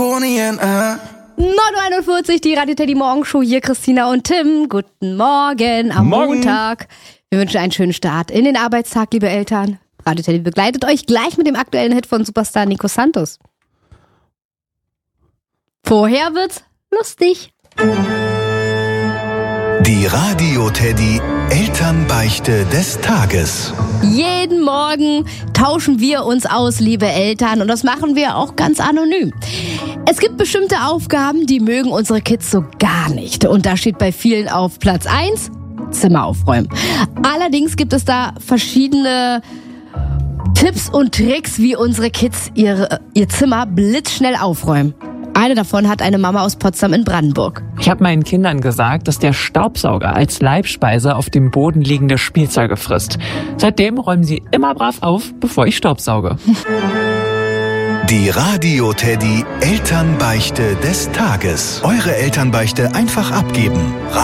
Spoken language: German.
9:41 Uhr, die Radio Teddy Morgenshow. Hier Christina und Tim. Guten Morgen am Montag. Wir wünschen einen schönen Start in den Arbeitstag, liebe Eltern. Radio Teddy begleitet euch gleich mit dem aktuellen Hit von Superstar Nico Santos. Vorher wird's lustig. Die Radio Teddy Elternbeichte des Tages. Jeden Morgen tauschen wir uns aus, liebe Eltern, und das machen wir auch ganz anonym. Es gibt bestimmte Aufgaben, die mögen unsere Kids so gar nicht. Und da steht bei vielen auf Platz 1, Zimmer aufräumen. Allerdings gibt es da verschiedene Tipps und Tricks, wie unsere Kids ihr Zimmer blitzschnell aufräumen. Eine davon hat eine Mama aus Potsdam in Brandenburg. Ich habe meinen Kindern gesagt, dass der Staubsauger als Leibspeise auf dem Boden liegende Spielzeuge frisst. Seitdem räumen sie immer brav auf, bevor ich staubsauge. Die Radio Teddy Elternbeichte des Tages. Eure Elternbeichte einfach abgeben.